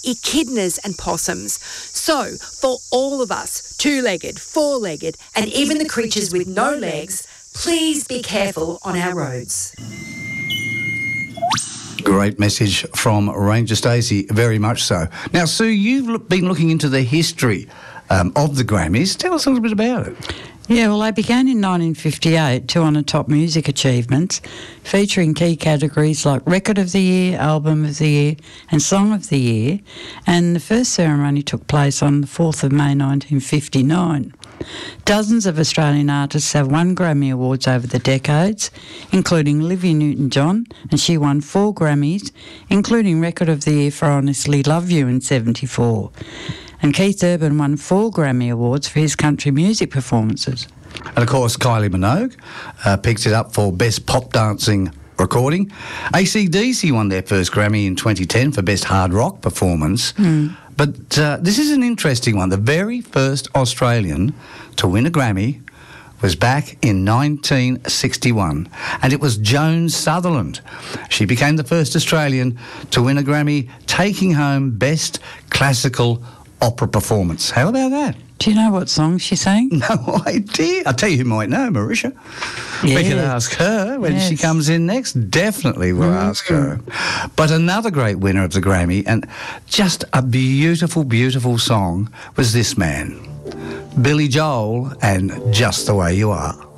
echidnas and possums. So, for all of us, two-legged, four-legged, and even the creatures with no legs, please be careful on our roads. Great message from Ranger Stacey, very much so. Now, Sue, you've been looking into the history of the Grammys. Tell us a little bit about it. Yeah, well, they began in 1958 to honour top music achievements, featuring key categories like Record of the Year, Album of the Year and Song of the Year, and the first ceremony took place on the 4th of May 1959. Dozens of Australian artists have won Grammy Awards over the decades, including Olivia Newton-John, and she won 4 Grammys, including Record of the Year for Honestly Love You in 1974. And Keith Urban won 4 Grammy Awards for his country music performances. And of course, Kylie Minogue picked it up for Best Pop Dancing Recording. AC/DC won their first Grammy in 2010 for Best Hard Rock Performance. But this is an interesting one. The very first Australian to win a Grammy was back in 1961, and it was Joan Sutherland. She became the first Australian to win a Grammy, taking home Best Classical Opera Performance. How about that? Do you know what song she sang? No idea. I'll tell you who might know, Marisha. Yeah. We can ask her when she comes in next. Definitely we'll ask her. But another great winner of the Grammy, and just a beautiful, beautiful song, was this man, Billy Joel and Just the Way You Are.